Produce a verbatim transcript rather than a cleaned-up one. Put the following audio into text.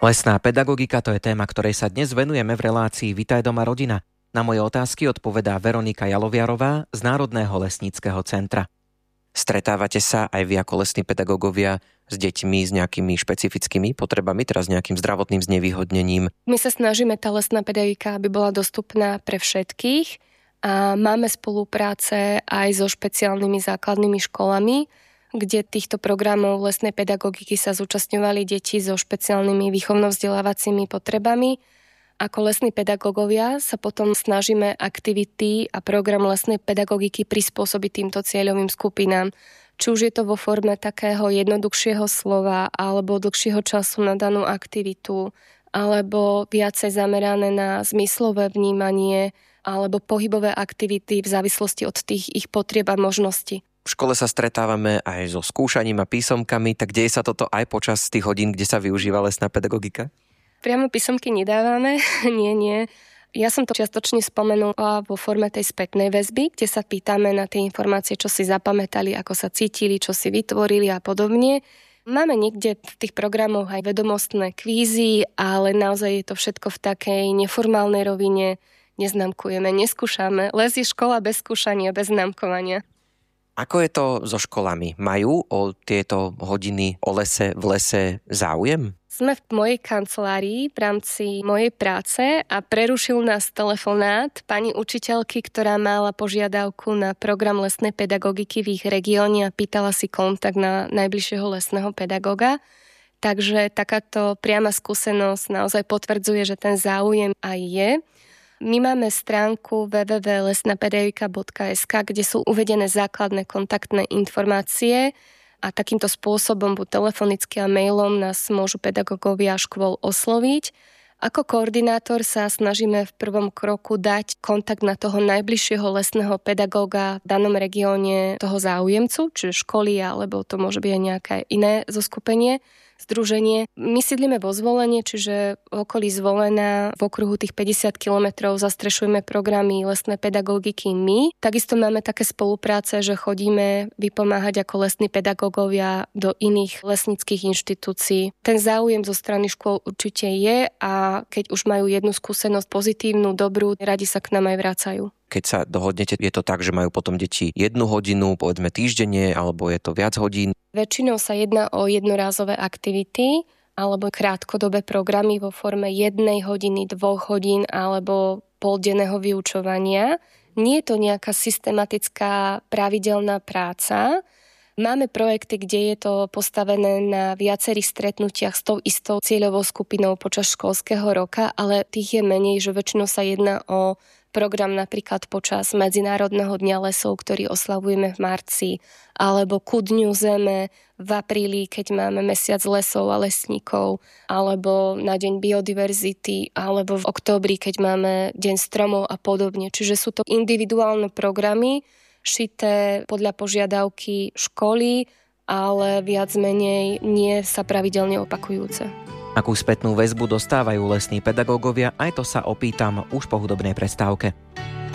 Lesná pedagogika, to je téma, ktorej sa dnes venujeme v relácii Vitaj doma rodina. Na moje otázky odpovedá Veronika Jaloviarová z Národného lesníckeho centra. Stretávate sa aj vy ako lesní pedagógovia s deťmi s nejakými špecifickými potrebami, teraz nejakým zdravotným znevýhodnením? My sa snažíme tá lesná pedagogika, aby bola dostupná pre všetkých a máme spolupráce aj so špeciálnymi základnými školami, kde týchto programov lesnej pedagogiky sa zúčastňovali deti so špeciálnymi výchovno-vzdelávacími potrebami. Ako lesní pedagógovia sa potom snažíme aktivity a program lesnej pedagogiky prispôsobiť týmto cieľovým skupinám. Či už je to vo forme takého jednoduchšieho slova alebo dlhšieho času na danú aktivitu, alebo viacej zamerané na zmyslové vnímanie alebo pohybové aktivity v závislosti od tých ich potrieb a možností. V škole sa stretávame aj so skúšaním a písomkami, tak deje sa toto aj počas tých hodín, kde sa využíva lesná pedagogika? Priamo písomky nedávame, nie, nie. Ja som to čiastočne spomenula vo forme tej spätnej väzby, kde sa pýtame na tie informácie, čo si zapamätali, ako sa cítili, čo si vytvorili a podobne. Máme niekde v tých programoch aj vedomostné kvízy, ale naozaj je to všetko v takej neformálnej rovine. Neznámkujeme, neskúšame. Les je škola bez skúšania, bez známkovania. Ako je to so školami? Majú o tieto hodiny o lese v lese záujem? Sme v mojej kancelárii v rámci mojej práce a prerušil nás telefonát pani učiteľky, ktorá mala požiadavku na program lesnej pedagogiky v ich regióne a pýtala si kontakt na najbližšieho lesného pedagóga. Takže takáto priama skúsenosť naozaj potvrdzuje, že ten záujem aj je. My máme stránku w w w bodka lesná pedagogika bodka es ka, kde sú uvedené základné kontaktné informácie a takýmto spôsobom, buď telefonicky a mailom, nás môžu pedagógovia škôl osloviť. Ako koordinátor sa snažíme v prvom kroku dať kontakt na toho najbližšieho lesného pedagóga v danom regióne toho záujemcu, čiže školy, alebo to môže byť aj nejaké iné zoskupenie, združenie. My sídlime vo Zvolenie, čiže v okolí Zvolena v okruhu tých päťdesiat kilometrov zastrešujeme programy lesnej pedagogiky my. Takisto máme také spolupráce, že chodíme vypomáhať ako lesní pedagógovia do iných lesníckych inštitúcií. Ten záujem zo strany škôl určite je a keď už majú jednu skúsenosť pozitívnu, dobrú, radi sa k nám aj vracajú. Keď sa dohodnete, je to tak, že majú potom deti jednu hodinu, povedzme týždenne, alebo je to viac hodín? Väčšinou sa jedná o jednorázové aktivity alebo krátkodobé programy vo forme jednej hodiny, dvoch hodín alebo poldenného vyučovania. Nie je to nejaká systematická pravidelná práca. Máme projekty, kde je to postavené na viacerých stretnutiach s tou istou cieľovou skupinou počas školského roka, ale tých je menej, že väčšinou sa jedná o program napríklad počas Medzinárodného dňa lesov, ktorý oslavujeme v marci, alebo ku Dňu Zeme v apríli, keď máme mesiac lesov a lesníkov, alebo na Deň biodiverzity, alebo v októbri, keď máme Deň stromov a podobne. Čiže sú to individuálne programy, šité podľa požiadavky školy, ale viac menej nie sa pravidelne opakujúce. Akú spätnú väzbu dostávajú lesní pedagógovia, aj to sa opýtam už po hudobnej prestávke.